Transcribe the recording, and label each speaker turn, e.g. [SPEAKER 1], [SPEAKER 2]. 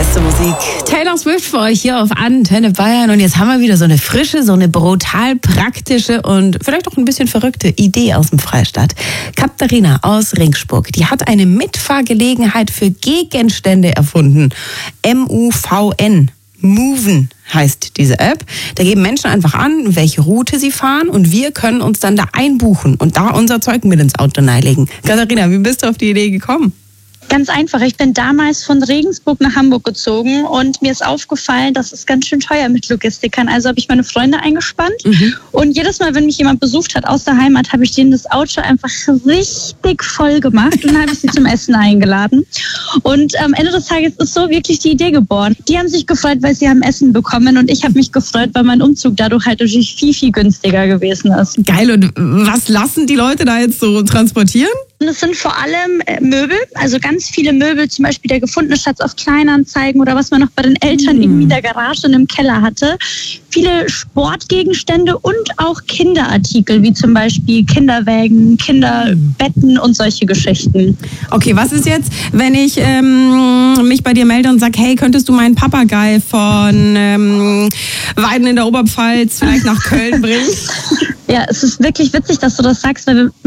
[SPEAKER 1] beste Musik. Taylor Swift für euch hier auf Antenne Bayern. Und jetzt haben wir wieder so eine frische, so eine brutal praktische und vielleicht auch ein bisschen verrückte Idee aus dem Freistaat. Katharina aus Ringsburg, die hat eine Mitfahrgelegenheit für Gegenstände erfunden. MUVN. Moven heißt diese App. Da geben Menschen einfach an, welche Route sie fahren und wir können uns dann da einbuchen und da unser Zeug mit ins Auto reinlegen. Katharina, wie bist du auf die Idee gekommen?
[SPEAKER 2] Ganz einfach. Ich bin damals von Regensburg nach Hamburg gezogen und mir ist aufgefallen, das ist ganz schön teuer mit Logistikern. Also habe ich meine Freunde eingespannt und jedes Mal, wenn mich jemand besucht hat aus der Heimat, habe ich denen das Auto einfach richtig voll gemacht und dann habe ich sie zum Essen eingeladen. Und am Ende des Tages ist so wirklich die Idee geboren. Die haben sich gefreut, weil sie haben Essen bekommen und ich habe mich gefreut, weil mein Umzug dadurch halt natürlich viel, viel günstiger gewesen ist.
[SPEAKER 1] Geil. Und was lassen die Leute da jetzt so transportieren?
[SPEAKER 2] Und es sind vor allem Möbel, also ganz viele Möbel, zum Beispiel der gefundene Schatz auf Kleinanzeigen oder was man noch bei den Eltern irgendwie in der Garage und im Keller hatte. Viele Sportgegenstände und auch Kinderartikel, wie zum Beispiel Kinderwägen, Kinderbetten und solche Geschichten.
[SPEAKER 1] Okay, was ist jetzt, wenn ich mich bei dir melde und sage, hey, könntest du meinen Papagei von Weiden in der Oberpfalz vielleicht nach Köln bringen?
[SPEAKER 2] Ja, es ist wirklich witzig, dass du das sagst, weil wir